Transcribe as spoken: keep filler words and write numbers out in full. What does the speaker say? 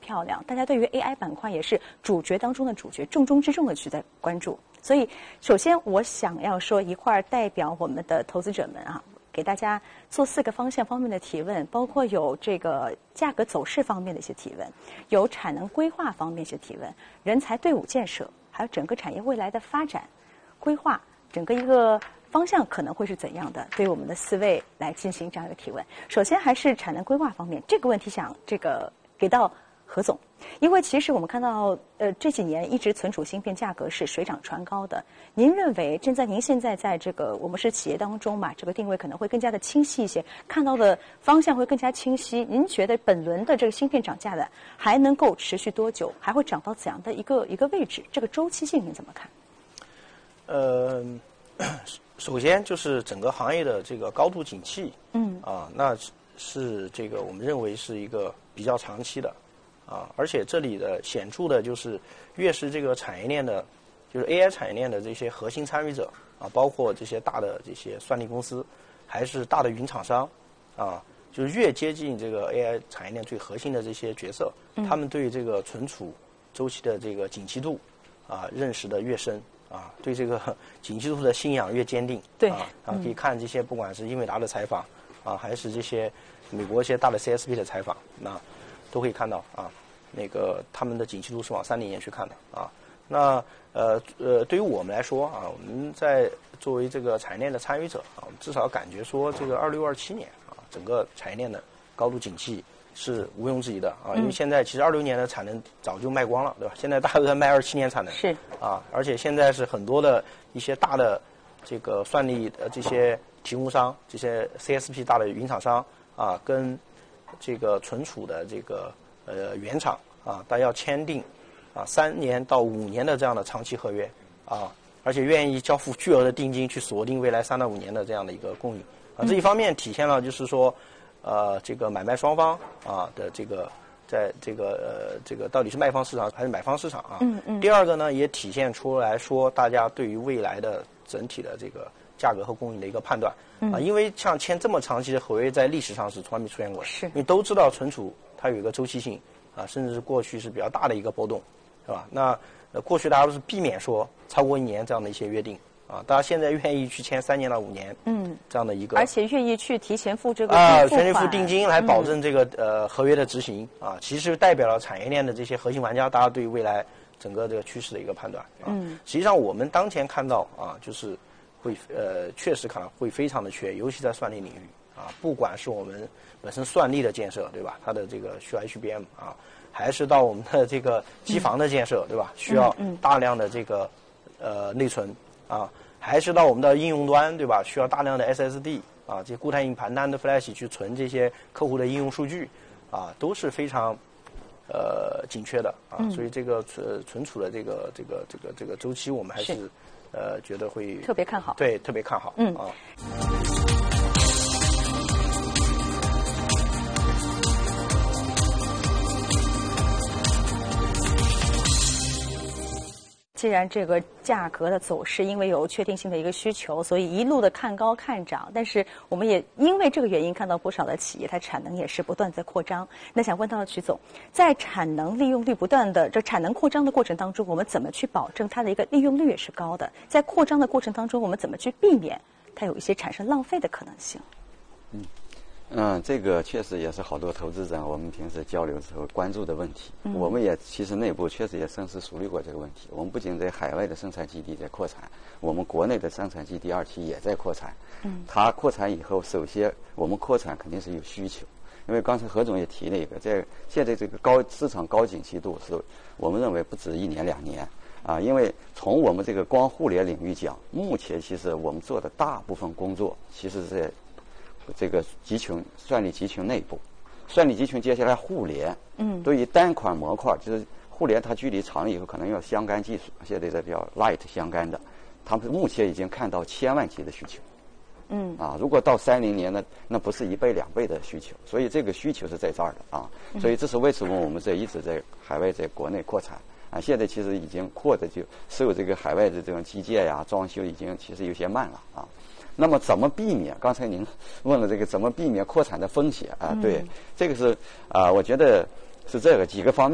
漂亮，大家对于 A I 板块也是主角当中的主角，重中之重的去在关注。所以，首先我想要说一会儿代表我们的投资者们啊，给大家做四个方向方面的提问，包括有这个价格走势方面的一些提问，有产能规划方面一些提问，人才队伍建设，还有整个产业未来的发展规划，整个一个方向可能会是怎样的？对于我们的四位来进行这样一个提问。首先还是产能规划方面，这个问题想这个给到何总，因为其实我们看到，呃，这几年一直存储芯片价格是水涨船高的。您认为，正在您现在在这个我们是企业当中嘛，这个定位可能会更加的清晰一些，看到的方向会更加清晰。您觉得本轮的这个芯片涨价的还能够持续多久？还会涨到怎样的一个一个位置？这个周期性您怎么看？ 呃。首先就是整个行业的这个高度景气，嗯啊，那是这个我们认为是一个比较长期的，啊，而且这里的显著的就是越是这个产业链的，就是 A I 产业链的这些核心参与者啊，包括这些大的这些算力公司，还是大的云厂商，啊，就是越接近这个 A I 产业链最核心的这些角色，嗯、他们对这个存储周期的这个景气度啊认识的越深。啊，对这个景气度的信仰越坚定。 对啊，啊，可以看这些不管是英伟达的采访啊，还是这些美国一些大的 C S P 的采访，那都可以看到啊，那个他们的景气度是往三零年去看的啊。那呃呃，对于我们来说啊，我们在作为这个产业链的参与者啊，我们至少感觉说这个二六二七年啊，整个产业链的高度景气是毋庸置疑的啊，因为现在其实二六年的产能早就卖光了，对吧？现在大家都在卖二七年产能， 是啊，而且现在是很多的一些大的这个算力呃这些提供商，这些 C S P 大的云厂商啊，跟这个存储的这个呃原厂啊，大家要签订啊三年到五年的这样的长期合约啊，而且愿意交付巨额的定金去锁定未来三到五年的这样的一个供应啊，这一方面体现了就是说。呃，这个买卖双方啊的这个，在这个呃这个到底是卖方市场还是买方市场啊？嗯嗯。第二个呢，也体现出来说，大家对于未来的整体的这个价格和供应的一个判断、嗯、啊，因为像签这么长期的合约，在历史上是从来没出现过的。 是。 因为都知道存储它有一个周期性啊，甚至是过去是比较大的一个波动，是吧？那呃过去大家都是避免说超过一年这样的一些约定。啊，大家现在愿意去签三年到五年，嗯，这样的一个， 而且愿意去提前付这个啊，全力付定金来保证这个、嗯、呃合约的执行啊，其实代表了产业链的这些核心玩家，大家对于未来整个这个趋势的一个判断啊。嗯，实际上我们当前看到啊，就是会呃确实看到会非常的缺，尤其在算力领域啊，不管是我们本身算力的建设，对吧？它的这个需要 H B M 啊，还是到我们的这个机房的建设，嗯、对吧？需要大量的这个呃内存。啊，还是到我们的应用端，对吧？需要大量的 S S D 啊，这些固态硬盘、N A N D Flash 去存这些客户的应用数据，啊，都是非常呃紧缺的啊。嗯、所以这个存存储的这个这个这个这个周期，我们还是, 是呃觉得会特别看好。 对，特别看好。嗯啊。 既然这个价格的走势因为有确定性的一个需求，所以一路的看高看涨，但是我们也因为这个原因看到不少的企业它产能也是不断在扩张。那想问到曲总，在产能利用率不断的这产能扩张的过程当中，我们怎么去保证它的一个利用率也是高的？在扩张的过程当中，我们怎么去避免它有一些产生浪费的可能性？ 嗯。嗯，这个确实也是好多投资者我们平时交流时候关注的问题。嗯、我们也其实内部确实也深思熟虑过这个问题。我们不仅在海外的生产基地在扩产，我们国内的生产基地二期也在扩产。嗯，它扩产以后，首先我们扩产肯定是有需求，因为刚才何总也提了一个，在现在这个高市场高景气度是我们认为不止一年两年啊，因为从我们这个光互联领域讲，目前其实我们做的大部分工作其实是在这个集群算力集群内部，算力集群接下来互联，嗯，对于单款模块，就是互联它距离长了以后可能要相干技术，现在这叫 light 相干的，他们目前已经看到千万级的需求，嗯，啊，如果到三零年呢，那不是一倍两倍的需求，所以这个需求是在这儿的啊，所以这是为什么我们在一直在海外在国内扩产啊，现在其实已经扩的就受这个海外的这种基建呀、装修已经其实有些慢了啊。那么怎么避免？刚才您问了这个怎么避免扩产的风险啊？对，这个是啊、呃，我觉得是这个几个方面。